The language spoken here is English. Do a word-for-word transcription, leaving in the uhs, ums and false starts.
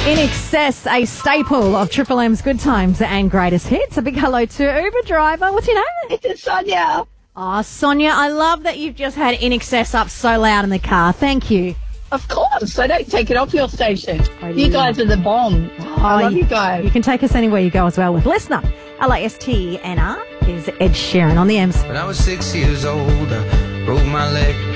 In Excess, a staple of Triple M's Good Times and Greatest Hits. A big hello to Uber driver. What's your name? It's Sonia. Oh, Sonia, I love that you've just had In Excess up so loud in the car. Thank you. Of course. I don't take it off your station. I You do. guys are the bomb. I love you guys. You can take us anywhere you go as well with Listener. L A S T N R is Ed Sheeran on the M's. When I was six years old, I broke my leg.